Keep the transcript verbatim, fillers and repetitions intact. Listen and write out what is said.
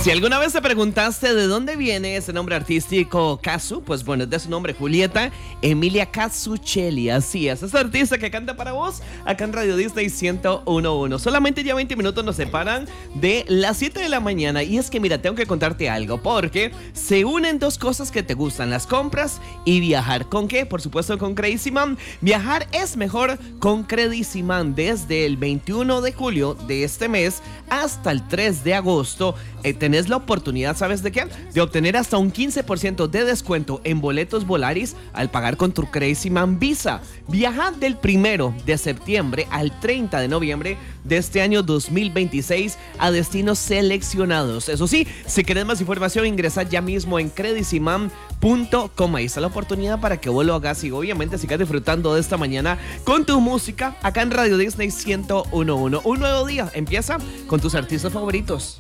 Si alguna vez te preguntaste de dónde viene ese nombre artístico Casu, pues bueno, es de su nombre, Julieta Emilia Casuccelli. Así es, esta artista que canta para vos acá en Radio Disney ciento uno punto uno. Solamente ya veinte minutos nos separan de las siete de la mañana. Y es que mira, tengo que contarte algo, porque se unen dos cosas que te gustan: las compras y viajar. ¿Con qué? Por supuesto con Crazyman. Viajar es mejor con Crazyman. Desde el veintiuno de julio de este mes hasta el tres de agosto eh, tenés la oportunidad, ¿sabes de qué? De obtener hasta un quince por ciento de descuento en boletos Volaris al pagar con tu Crazyman Visa. Viaja del primero de septiembre al treinta de noviembre de este año dos mil veintiséis a destinos seleccionados. Eso sí, si querés más información, ingresa ya mismo en crazyman punto com. Ahí está la oportunidad para que vos lo hagas y obviamente sigas disfrutando de esta mañana con tu música acá en Radio Disney ciento uno punto uno. Un nuevo día empieza con tus artistas favoritos.